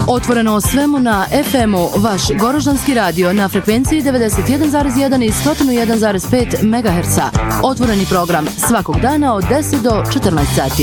Otvoreno o svemu na FM-u, vaš Goroždanski radio na frekvenciji 91,1 i 101,5 MHz. Otvoreni program svakog dana od 10 do 14 sati.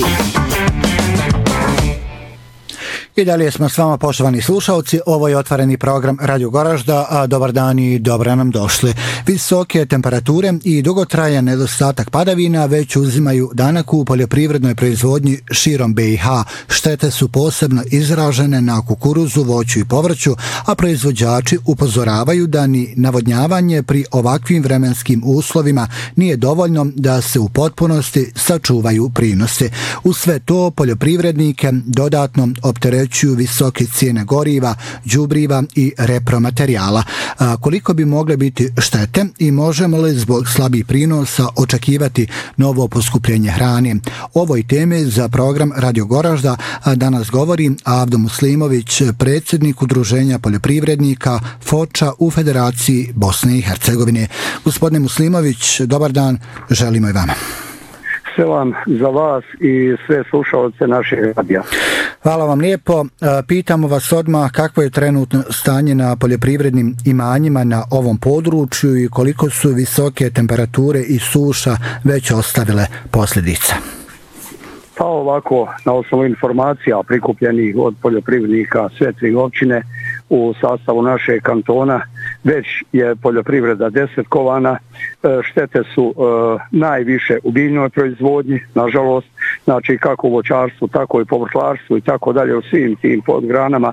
I dalje smo s vama, poštovani slušalci. Ovo je otvoreni program Radio Goražda, a dobar dan i dobro nam došli. Visoke temperature i dugotrajan nedostatak padavina već uzimaju danak u poljoprivrednoj proizvodnji širom BiH. Štete su posebno izražene na kukuruzu, voću i povrću, a proizvođači upozoravaju da ni navodnjavanje pri ovakvim vremenskim uslovima nije dovoljno da se u potpunosti sačuvaju prinosi. Uz sve to poljoprivrednike dodatno opterećuju visoke cijene goriva, đubriva i repromaterijala. Koliko bi mogle biti štete i možemo li zbog slabih prinosa očekivati novo poskupljenje hrane? Ovoj temi za program Radio Goražda danas govori Avdo Muslimović, predsjednik Udruženja poljoprivrednika Foča u Federaciji Bosne i Hercegovine. Gospodine Muslimović, dobar dan, želimo i vama. Selam za vas i sve slušalce našeg radija. Hvala vam lijepo. Pitamo vas odmah kakvo je trenutno stanje na poljoprivrednim imanjima na ovom području i koliko su visoke temperature i suša već ostavile posljedice. Pa ovako, na osnovu informacija prikupljenih od poljoprivrednika sve tri općine u sastavu našeg kantona, već je poljoprivreda desetkovana, štete su najviše u biljnoj proizvodnji, nažalost, znači kako u voćarstvu, tako i povrtlarstvu i tako dalje, u svim tim podgranama.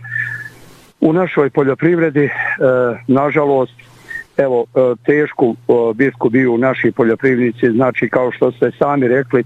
U našoj poljoprivredi, nažalost, evo, tešku bitku biju naši poljoprivrednici, znači kao što ste sami rekli,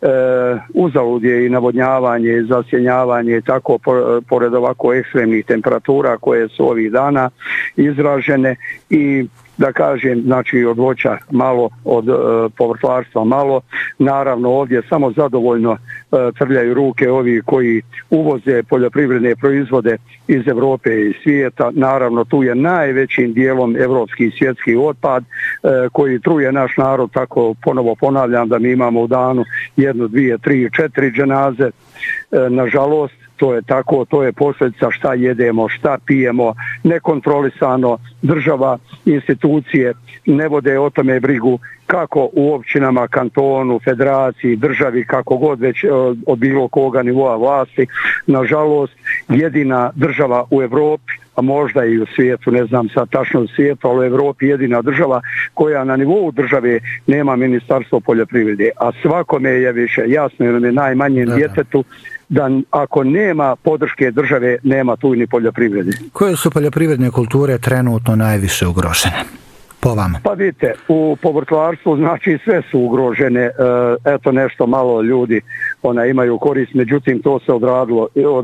uzalud je i navodnjavanje, i zasjenjavanje, tako pored ovako ekstremnih temperatura koje su ovih dana izražene i da kažem, znači od voća malo, od povrtlarstva malo. Naravno ovdje samo zadovoljno trljaju ruke ovi koji uvoze poljoprivredne proizvode iz Europe i svijeta. Naravno tu je najvećim dijelom evropski i svjetski otpad koji truje naš narod, tako ponovo ponavljam da mi imamo u danu 1, 2, 3, 4 dženaze. Nažalost, to je tako, to je posljedica šta jedemo, šta pijemo, nekontrolisano, država, institucije ne vode o tome brigu, kako u općinama, kantonu, federaciji, državi, kako god već od bilo koga nivoa vlasti. Nažalost, jedina država u Evropi, a možda i u svijetu, ne znam sad tačno u svijetu, ali u Evropi jedina država koja na nivou države nema ministarstvo poljoprivrede, a svakome je više jasno, jer je najmanjem djetetu da ako nema podrške države, nema tu ni poljoprivrede. Koje su poljoprivredne kulture trenutno najviše ugrožene? Po vama. Pa vidite, u povrtlarstvu znači sve su ugrožene, eto nešto malo ljudi imaju korist, međutim to se odradilo